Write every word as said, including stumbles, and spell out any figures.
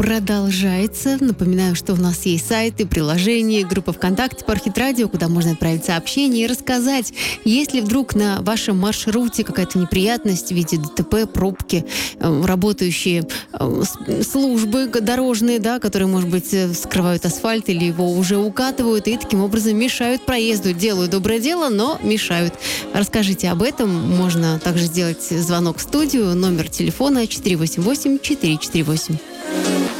продолжается. Напоминаю, что у нас есть сайты, приложения, группа ВКонтакте «Пархит Радио», куда можно отправить сообщение и рассказать, если вдруг на вашем маршруте какая-то неприятность в виде ДТП, пробки, э, работающие э, службы дорожные, да, которые, может быть, скрывают асфальт или его уже укатывают и таким образом мешают проезду. Делают доброе дело, но мешают. Расскажите об этом. Можно также сделать звонок в студию. Номер телефона четыре восемь восемь четыре четыре восемь.